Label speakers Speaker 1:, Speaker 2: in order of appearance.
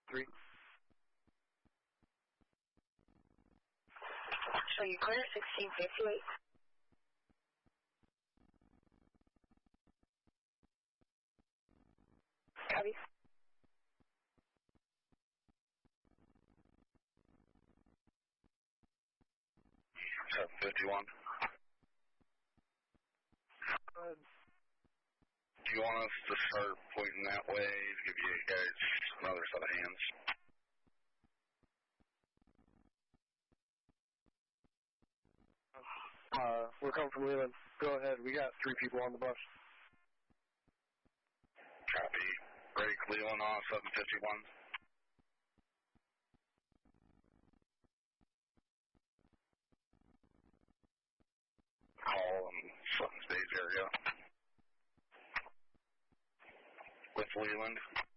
Speaker 1: 3.
Speaker 2: So you clear 1658. Copy.
Speaker 3: 751. Do you want us to start pointing that way to give you guys another set of hands?
Speaker 1: We're coming from Leland. Go ahead. We got 3 people on the bus.
Speaker 3: Copy. Break Leland on 751. Call in Sutton Space area. With Leland.